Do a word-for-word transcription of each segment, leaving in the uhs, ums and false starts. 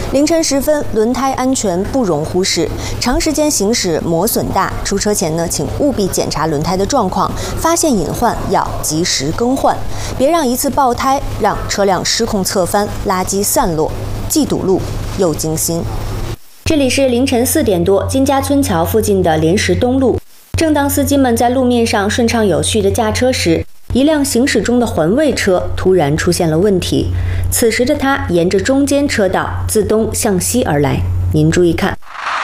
凌晨时分，轮胎安全不容忽视，长时间行驶磨损大。出车前呢，请务必检查轮胎的状况，发现隐患要及时更换，别让一次爆胎让车辆失控侧翻，垃圾散落，既堵路又惊心。这里是凌晨四点多，金家村桥附近的莲石东路。正当司机们在路面上顺畅有序地驾车时，一辆行驶中的环卫车突然出现了问题。此时的它沿着中间车道自东向西而来，您注意看。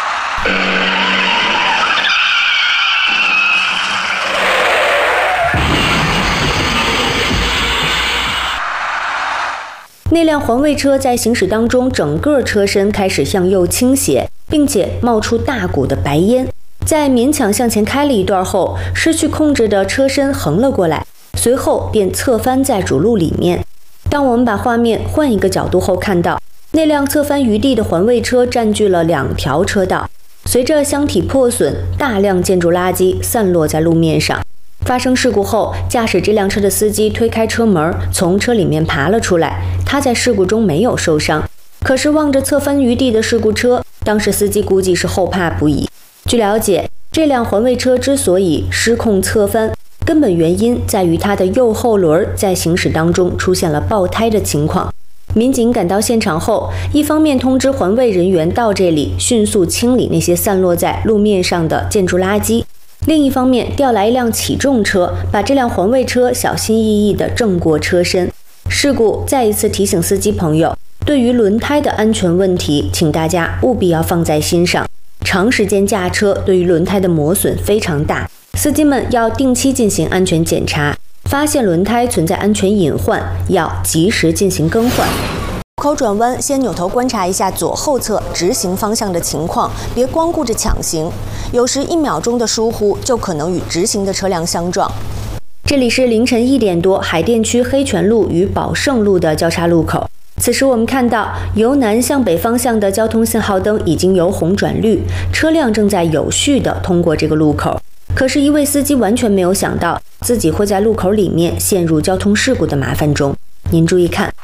那辆环卫车在行驶当中，整个车身开始向右倾斜，并且冒出大股的白烟。在勉强向前开了一段后，失去控制的车身横了过来，随后便侧翻在主路里面。当我们把画面换一个角度后，看到那辆侧翻余地的环卫车占据了两条车道，随着箱体破损，大量建筑垃圾散落在路面上。发生事故后，驾驶这辆车的司机推开车门，从车里面爬了出来。他在事故中没有受伤，可是望着侧翻余地的事故车，当时司机估计是后怕不已。据了解，这辆环卫车之所以失控侧翻，根本原因在于它的右后轮在行驶当中出现了爆胎的情况。民警赶到现场后，一方面通知环卫人员到这里迅速清理那些散落在路面上的建筑垃圾，另一方面调来一辆起重车，把这辆环卫车小心翼翼地正过车身。事故再一次提醒司机朋友，对于轮胎的安全问题，请大家务必要放在心上。长时间驾车对于轮胎的磨损非常大，司机们要定期进行安全检查，发现轮胎存在安全隐患，要及时进行更换。路口转弯，先扭头观察一下左后侧直行方向的情况，别光顾着抢行，有时一秒钟的疏忽就可能与直行的车辆相撞。这里是凌晨一点多，海淀区黑泉路与宝盛路的交叉路口。此时我们看到，由南向北方向的交通信号灯已经由红转绿，车辆正在有序地通过这个路口。可是，一位司机完全没有想到自己会在路口里面陷入交通事故的麻烦中。您注意看。